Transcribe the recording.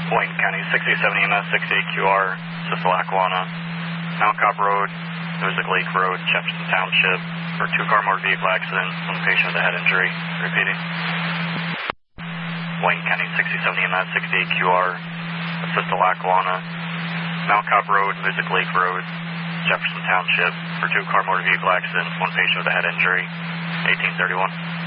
Wayne County 6070 EMS 68QR, assist Lackawanna, Mount Cobb Road, Music Lake Road, Jefferson Township, for a two-car motor vehicle accident, one patient with a head injury. Repeating. Wayne County 6070 EMS 68QR, assist Lackawanna, Mount Cobb Road, Music Lake Road, Jefferson Township, for two-car motor vehicle accident, one patient with a head injury. 1831.